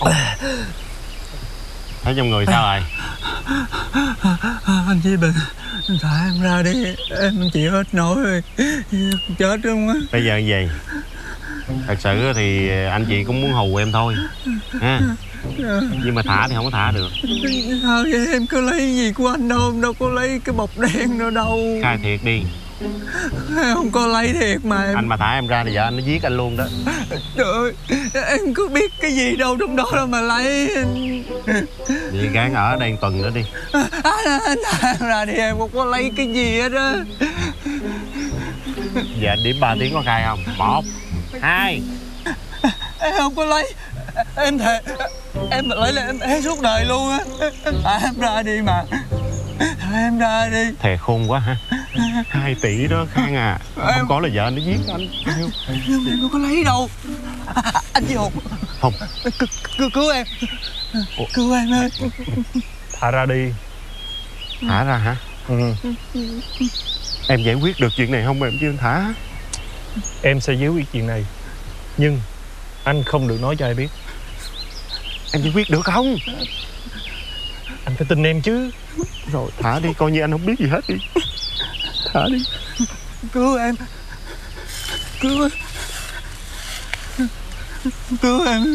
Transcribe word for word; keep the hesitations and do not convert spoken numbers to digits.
Thấy trong người sao rồi? Anh Chí Bình, thả em ra đi, em chịu hết nổi rồi, chết luôn á. Bây giờ gì? Thật sự thì anh chị cũng muốn hù em thôi ha. Nhưng mà thả thì không có thả được. Sao vậy? Em có lấy gì của anh đâu, em đâu có lấy cái bọc đen nữa đâu. Khai thiệt đi. Em không có lấy thiệt mà em... Anh mà thả em ra thì vợ anh nó giết anh luôn đó. Trời ơi, em có biết cái gì đâu trong đó đâu mà lấy. Vậy gán ở đây một tuần nữa đi. Anh, anh thả em ra đi, em không có lấy cái gì hết á. Giờ anh điểm ba tiếng có khai không? Một, hai. Em không có lấy. Em thề, em mà lấy là em ế suốt đời luôn á. Thả em ra đi mà. Thả em ra đi. Thề khôn quá ha. Hai tỷ đó Khang à. Em... Không có là vợ nó giết anh. Nhưng em không có lấy đâu. À, anh Chí Hùng. Không. C cứu, cứu em. Ủa? Cứu em ơi. Thả ra đi. Thả ra hả? Ừ. Em giải quyết được chuyện này không mà em kêu anh thả? Em sẽ giải quyết chuyện này, nhưng anh không được nói cho ai biết. Em giải quyết được không? Anh phải tin em chứ. Rồi thả đi, coi như anh không biết gì hết đi. Thả đi. Cứu em. Cứu em. Cứu em.